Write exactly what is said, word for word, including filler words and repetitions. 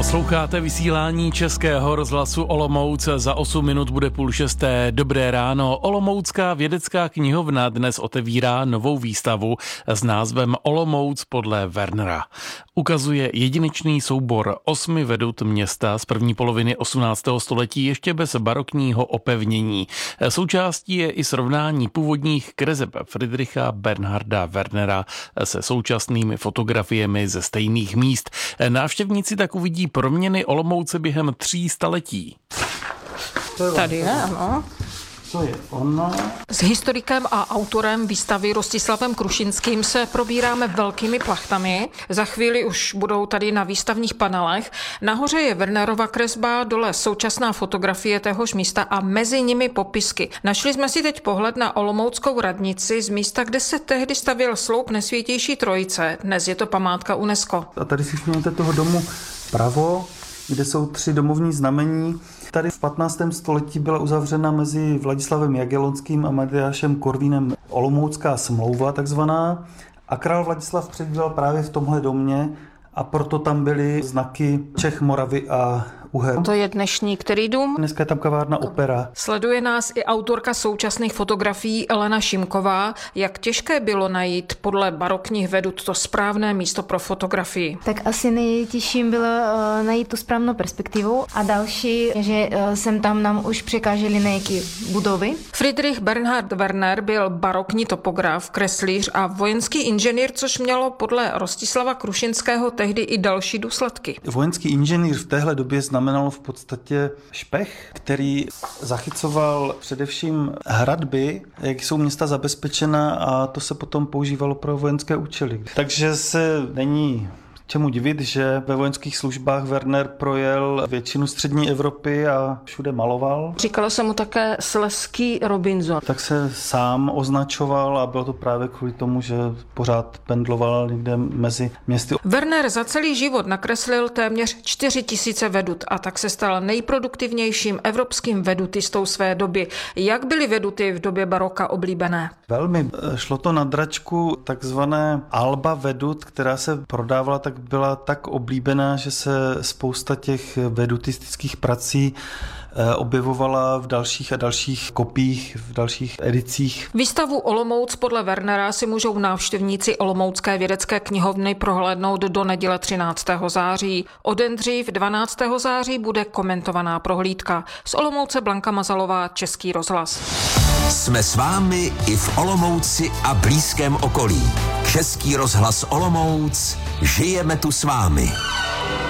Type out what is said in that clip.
Posloucháte vysílání Českého rozhlasu Olomouc. Za osm minut bude půl šesté. Dobré ráno. Olomoucká vědecká knihovna dnes otevírá novou výstavu s názvem Olomouc podle Wernera. Ukazuje jedinečný soubor osmi vedut města z první poloviny osmnáctého století ještě bez barokního opevnění. Součástí je i srovnání původních kreseb Friedricha Bernharda Wernera se současnými fotografiemi ze stejných míst. Návštěvníci tak uvidí proměny Olomouce během tří staletí. Tady je, ano. To je ono. S historikem a autorem výstavy Rostislavem Krušinským se probíráme velkými plachtami. Za chvíli už budou tady na výstavních panelech. Nahoře je Wernerova kresba, dole současná fotografie téhož místa a mezi nimi popisky. Našli jsme si teď pohled na olomouckou radnici z místa, kde se tehdy stavěl sloup Nejsvětější Trojice. Dnes je to památka UNESCO. A tady si všimněte toho domu pravo, kde jsou tři domovní znamení. Tady v patnáctém století byla uzavřena mezi Vladislavem Jagellonským a Matyášem Korvínem olomoucká smlouva takzvaná. A král Vladislav přebýval právě v tomhle domě a proto tam byly znaky Čech, Moravy a Uher. To je dnešní který dům? Dneska je tam kavárna Opera. Sleduje nás i autorka současných fotografií Elena Šimková. Jak těžké bylo najít podle barokních vedut to správné místo pro fotografii? Tak asi nejtěžším bylo uh, najít tu správnou perspektivu a další, že uh, sem tam nám už překážely nějaké budovy. Friedrich Bernhard Werner byl barokní topograf, kreslíř a vojenský inženýr, což mělo podle Rostislava Krušinského tehdy i další důsledky. Vojenský inženýr v téhle době znamenalo v podstatě špech, který zachycoval především hradby, jak jsou města zabezpečena, a to se potom používalo pro vojenské účely. Takže se není čemu divit, že ve vojenských službách Werner projel většinu střední Evropy a všude maloval. Říkalo se mu také Slezský Robinson. Tak se sám označoval a bylo to právě kvůli tomu, že pořád pendloval někde mezi městy. Werner za celý život nakreslil téměř čtyři tisíce vedut a tak se stal nejproduktivnějším evropským vedutistou své doby. Jak byly veduty v době baroka oblíbené? Velmi. Šlo to na dračku takzvané alba vedut, která se prodávala, tak byla tak oblíbená, že se spousta těch vedutistických prací objevovala v dalších a dalších kopiích, v dalších edicích. Výstavu Olomouc podle Wernera si můžou návštěvníci Olomoucké vědecké knihovny prohlédnout do neděle třináctého září. O den dřív dvanáctého září bude komentovaná prohlídka. Z Olomouce Blanka Mazalová, Český rozhlas. Jsme s vámi i v Olomouci a blízkém okolí. Český rozhlas Olomouc, žijeme tu s vámi.